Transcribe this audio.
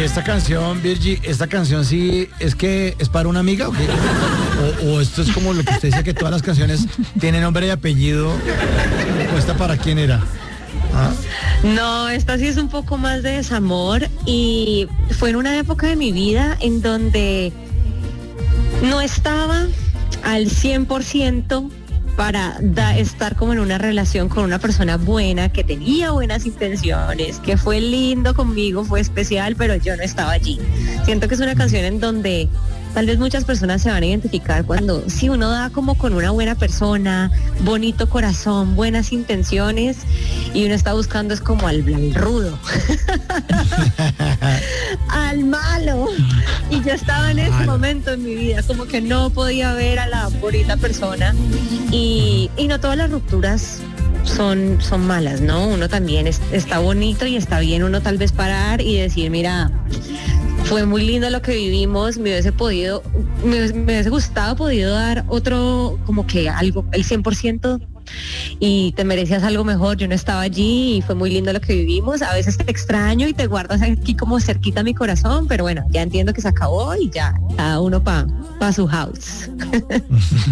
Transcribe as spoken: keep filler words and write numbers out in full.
esta canción, Virgi, esta canción sí es que es para una amiga o qué? O, o esto es como lo que usted dice que todas las canciones tienen nombre y apellido. ¿O esta para quién era? ¿Ah? No, esta sí es un poco más de desamor y fue en una época de mi vida en donde no estaba al cien por ciento para da, estar como en una relación con una persona buena, que tenía buenas intenciones, que fue lindo conmigo, fue especial, pero yo no estaba allí. Siento que es una canción en donde tal vez muchas personas se van a identificar cuando si uno da como con una buena persona, bonito corazón, buenas intenciones y uno está buscando es como al, al rudo, al malo. Y yo estaba en ese momento en mi vida como que no podía ver a la bonita persona y, y no todas las rupturas son, son malas, ¿no? Uno también es, está bonito y está bien uno tal vez parar y decir, mira, fue muy lindo lo que vivimos, me hubiese podido, me, me hubiese gustado podido dar otro, como que algo, el cien por ciento y te merecías algo mejor, yo no estaba allí y fue muy lindo lo que vivimos, a veces te extraño y te guardas aquí como cerquita a mi corazón, pero bueno, ya entiendo que se acabó y ya, cada uno pa, pa su house.